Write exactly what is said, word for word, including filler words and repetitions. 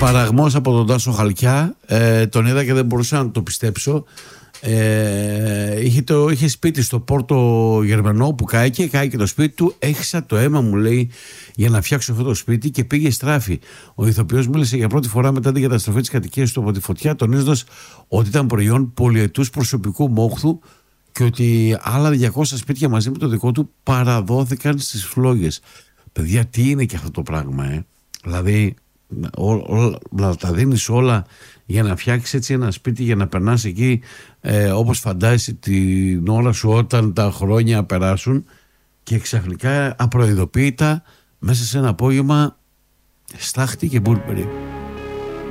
Παραγμός από τον Τάσο Χαλκιά. ε, Τον είδα και δεν μπορούσα να το πιστέψω. ε, είχε, το, είχε σπίτι στο Πόρτο Γερμανό που κάηκε. Κάηκε το σπίτι του. Έχισα το αίμα, μου λέει, για να φτιάξω αυτό το σπίτι και πήγε στράφη. Ο ηθοποιός μίλησε για πρώτη φορά μετά την καταστροφή της κατοικίας του από τη φωτιά, τονίζοντας ότι ήταν προϊόν πολυετούς προσωπικού μόχθου και ότι άλλα διακόσια σπίτια μαζί με το δικό του παραδόθηκαν στις φλόγες. Παιδιά, τι είναι και αυτό το πράγμα, ε? Δηλαδή Ό, ό, να τα δίνεις όλα για να φτιάξεις έτσι ένα σπίτι, για να περνάς εκεί ε, όπως φαντάζεσαι την ώρα σου όταν τα χρόνια περάσουν, και ξαφνικά απροειδοποίητα μέσα σε ένα απόγευμα στάχτη και μπούρπερι.